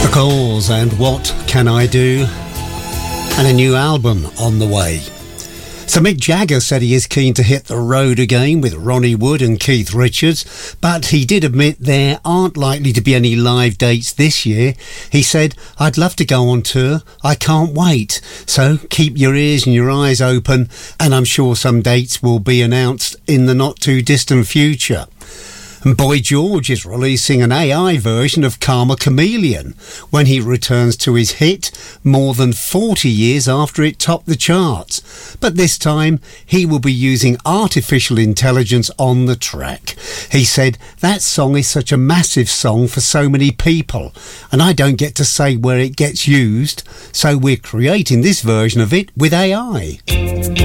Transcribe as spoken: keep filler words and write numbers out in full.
Calls and What Can I Do? And a new album on the way. So Mick Jagger said he is keen to hit the road again with Ronnie Wood and Keith Richards, but he did admit there aren't likely to be any live dates this year. He said, "I'd love to go on tour, I can't wait. So keep your ears and your eyes open, and I'm sure some dates will be announced in the not too distant future." And Boy George is releasing an A I version of Karma Chameleon when he returns to his hit more than forty years after it topped the charts. But this time he will be using artificial intelligence on the track. He said, "That song is such a massive song for so many people, and I don't get to say where it gets used, so we're creating this version of it with A I."